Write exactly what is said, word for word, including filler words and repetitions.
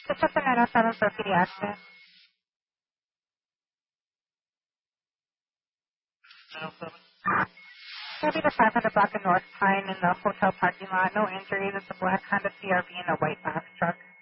Just check the nine oh seven for a P D accident. It'll be the five hundred block of North Pine in the hotel parking lot. No injuries. It's a black Honda C R V and a white box truck.